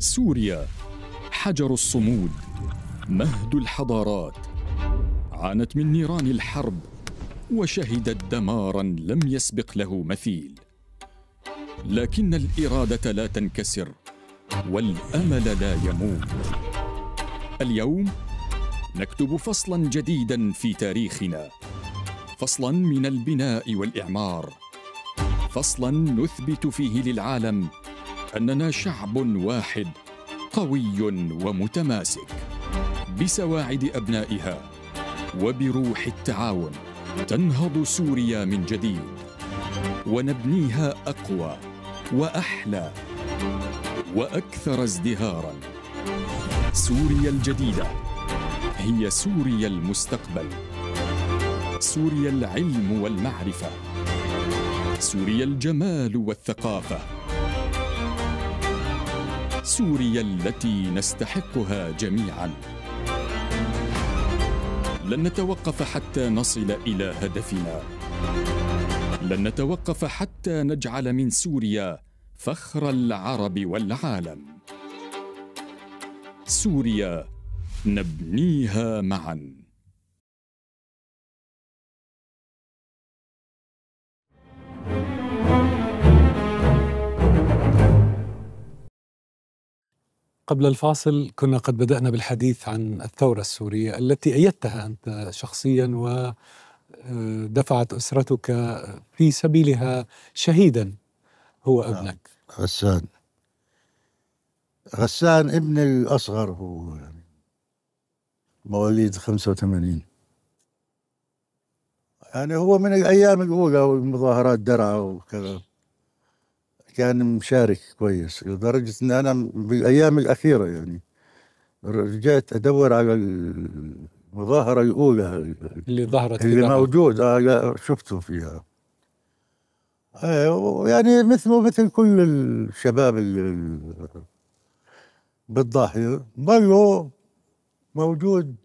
سوريا حجر الصمود، مهد الحضارات، عانت من نيران الحرب وشهدت دماراً لم يسبق له مثيل، لكن الإرادة لا تنكسر والأمل لا يموت. اليوم نكتب فصلاً جديداً في تاريخنا، فصلاً من البناء والإعمار، فصلاً نثبت فيه للعالم أننا شعب واحد قوي ومتماسك. بسواعد أبنائها وبروح التعاون تنهض سوريا من جديد، ونبنيها أقوى وأحلى وأكثر ازدهاراً. سوريا الجديدة هي سوريا المستقبل، سوريا العلم والمعرفة، سوريا الجمال والثقافة، سوريا التي نستحقها جميعاً. لن نتوقف حتى نصل إلى هدفنا، لن نتوقف حتى نجعل من سوريا فخر العرب والعالم. سوريا نبنيها معاً. قبل الفاصل كنا قد بدأنا بالحديث عن الثورة السورية التي أيدتها أنت شخصيا، ودفعت أسرتك في سبيلها شهيدا هو ابنك غسان ابني الأصغر، هو مواليد 85، يعني هو من الأيام الأولى والمظاهرات درعا وكذا كان مشارك كويس، لدرجة أن أنا بالأيام الأخيرة يعني رجعت أدور على المظاهرة الأولى اللي ظهرت اللي موجود، شفته فيها. يعني مثل كل الشباب بالضاحية ظلوا موجود